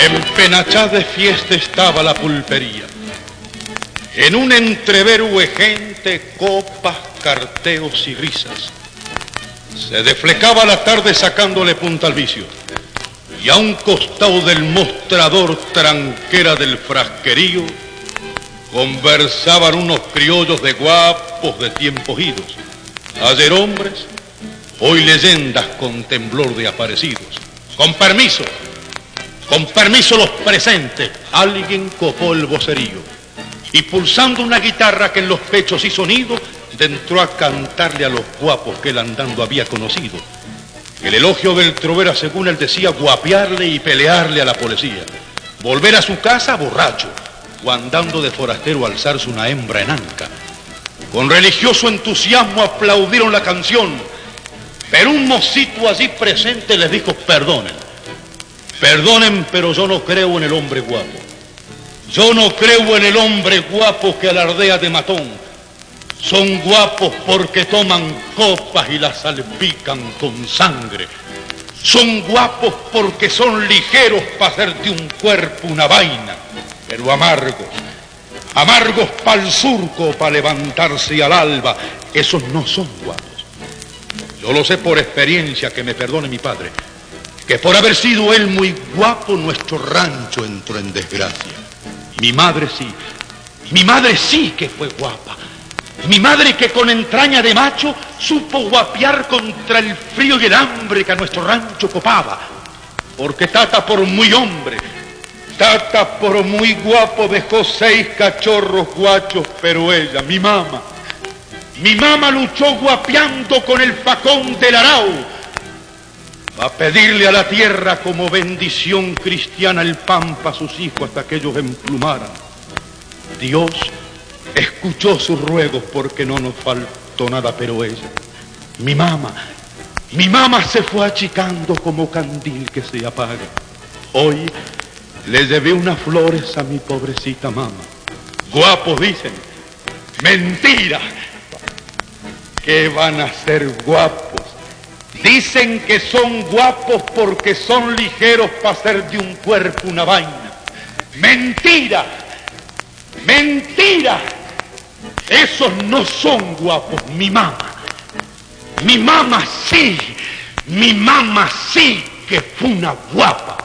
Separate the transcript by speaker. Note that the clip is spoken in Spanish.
Speaker 1: Empenachá de fiesta estaba la pulpería. En un entrevero de gente, copas, carteos y risas. Se deflecaba la tarde sacándole punta al vicio. Y a un costado del mostrador tranquera del frasquerío conversaban unos criollos de guapos de tiempos idos. Ayer hombres, hoy leyendas con temblor de aparecidos. Con permiso los presentes. Alguien copó el vocerío y pulsando una guitarra que en los pechos hizo nido, entró a cantarle a los guapos que él andando había conocido. El elogio del trovera, según él decía, guapearle y pelearle a la policía. Volver a su casa borracho o andando de forastero alzarse una hembra en anca. Con religioso entusiasmo aplaudieron la canción, pero un mocito allí presente les dijo: perdonen, pero yo no creo en el hombre guapo. Yo no creo en el hombre guapo que alardea de matón. Son guapos porque toman copas y las salpican con sangre. Son guapos porque son ligeros para hacer de un cuerpo una vaina, pero amargos para el surco, para levantarse y al alba. Esos no son guapos. Yo lo sé por experiencia, que me perdone mi padre, que por haber sido él muy guapo, nuestro rancho entró en desgracia. Y mi madre sí que fue guapa. Mi madre, que con entraña de macho supo guapear contra el frío y el hambre que a nuestro rancho copaba. Porque tata, por muy hombre, tata por muy guapo, dejó 6 cachorros guachos, pero ella, mi mamá luchó guapeando con el facón del arao, a pedirle a la tierra como bendición cristiana el pan para sus hijos hasta que ellos emplumaran. Dios escuchó sus ruegos porque no nos faltó nada, pero ella, mi mamá se fue achicando como candil que se apaga. Hoy le llevé unas flores a mi pobrecita mamá. Guapos dicen, mentira, que van a ser guapos. Dicen que son guapos porque son ligeros para hacer de un cuerpo una vaina. Mentira. Esos no son guapos. Mi mamá sí que fue una guapa.